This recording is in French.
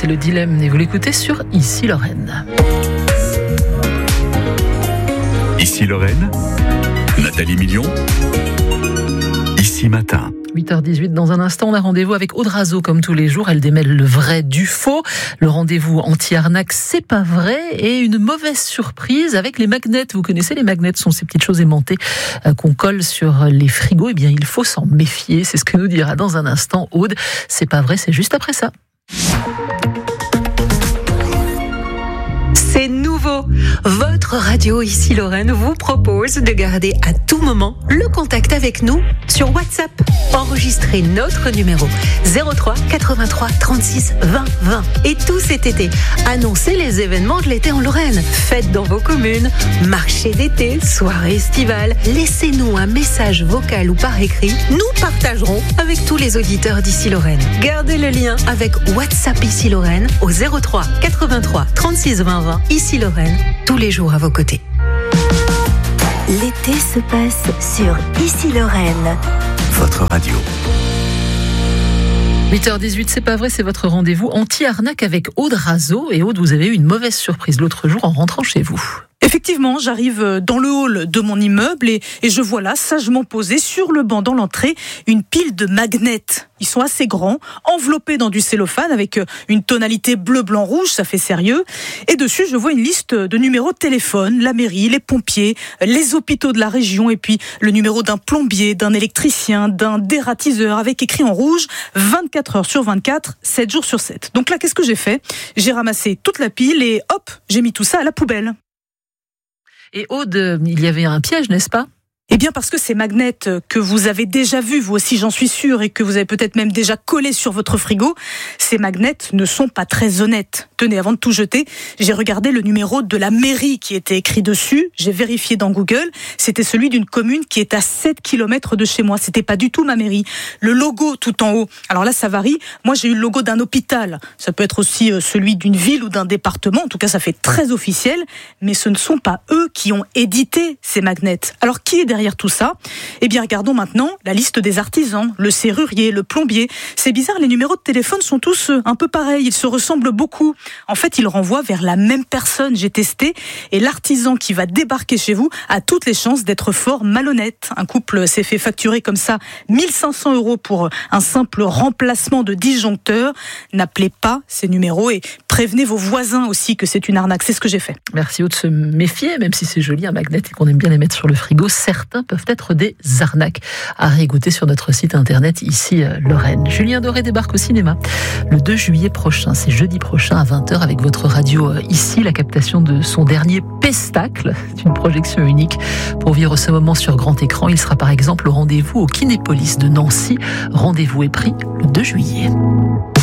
le dilemme et vous l'écoutez sur Ici Lorraine. Ici Lorraine, Nathalie Million, Ici Matin. 8h18, dans un instant, on a rendez-vous avec Aude Razeau, comme tous les jours. Elle démêle le vrai du faux. Le rendez-vous anti-arnaque, c'est pas vrai. Et une mauvaise surprise avec les magnets. Vous connaissez les magnets, ce sont ces petites choses aimantées qu'on colle sur les frigos. Eh bien, il faut s'en méfier. C'est ce que nous dira dans un instant Aude. C'est pas vrai, c'est juste après ça. C'est nouveau. Votre radio Ici Lorraine vous propose de garder à tout moment le contact avec nous sur WhatsApp. Enregistrez notre numéro 03 83 36 20 20. Et tout cet été, annoncez les événements de l'été en Lorraine. Fêtes dans vos communes, marché d'été, soirée estivale. Laissez-nous un message vocal ou par écrit. Nous partagerons avec tous les auditeurs d'Ici Lorraine. Gardez le lien avec WhatsApp Ici Lorraine au 03 83 36 20 20. Ici Lorraine, tous les jours à vos côtés. L'été se passe sur Ici Lorraine. Votre radio. 8h18, c'est pas vrai, c'est votre rendez-vous anti-arnaque avec Aude Razeau. Et Aude, vous avez eu une mauvaise surprise l'autre jour en rentrant chez vous. Effectivement, j'arrive dans le hall de mon immeuble et je vois là, sagement posée sur le banc dans l'entrée, une pile de magnets. Ils sont assez grands, enveloppés dans du cellophane avec une tonalité bleu, blanc, rouge, ça fait sérieux. Et dessus, je vois une liste de numéros de téléphone, la mairie, les pompiers, les hôpitaux de la région et puis le numéro d'un plombier, d'un électricien, d'un dératiseur avec écrit en rouge 24 heures sur 24, 7 jours sur 7. Donc là, qu'est-ce que j'ai fait ? J'ai ramassé toute la pile et hop, j'ai mis tout ça à la poubelle. Et Aude, il y avait un piège, n'est-ce pas ? Eh bien parce que ces magnets que vous avez déjà vus, vous aussi j'en suis sûre, et que vous avez peut-être même déjà collés sur votre frigo, ces magnets ne sont pas très honnêtes. Tenez, avant de tout jeter, j'ai regardé le numéro de la mairie qui était écrit dessus, j'ai vérifié dans Google, c'était celui d'une commune qui est à 7 km de chez moi, c'était pas du tout ma mairie. Le logo tout en haut, alors là ça varie, moi j'ai eu le logo d'un hôpital, ça peut être aussi celui d'une ville ou d'un département, en tout cas ça fait très officiel, mais ce ne sont pas eux qui ont édité ces magnets. Alors qui est derrière tout ça ? Eh bien, regardons maintenant la liste des artisans, le serrurier, le plombier. C'est bizarre, les numéros de téléphone sont tous un peu pareils, ils se ressemblent beaucoup. En fait, ils renvoient vers la même personne, j'ai testé, et l'artisan qui va débarquer chez vous a toutes les chances d'être fort malhonnête. Un couple s'est fait facturer comme ça 1500 € pour un simple remplacement de disjoncteur. N'appelez pas ces numéros et prévenez vos voisins aussi que c'est une arnaque. C'est ce que j'ai fait. Merci Aude, de se méfier, même si c'est joli un magnet et qu'on aime bien les mettre sur le frigo, certains peuvent être des arnaques. À réécouter sur notre site internet Ici Lorraine. Julien Doré débarque au cinéma le 2 juillet prochain, c'est jeudi prochain à 20h avec votre radio Ici, la captation de son dernier Pestacle. C'est une projection unique pour vivre ce moment sur grand écran. Il sera par exemple au rendez-vous au Kinépolis de Nancy. Rendez-vous est pris le 2 juillet.